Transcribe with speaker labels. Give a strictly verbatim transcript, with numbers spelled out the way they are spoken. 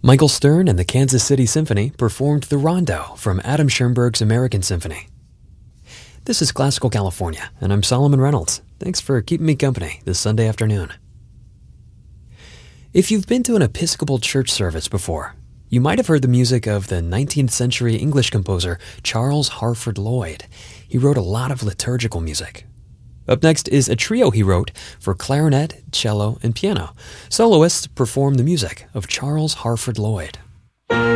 Speaker 1: Michael Stern and the Kansas City Symphony performed the Rondo from Adam Schoenberg's American Symphony. This is Classical California, and I'm Solomon Reynolds. Thanks for keeping me company this Sunday afternoon. If you've been to an Episcopal church service before, you might have heard the music of the nineteenth century English composer Charles Harford Lloyd. He wrote a lot of liturgical music. Up next is a trio he wrote for clarinet, cello, and piano. Soloists perform the music of Charles Harford Lloyd.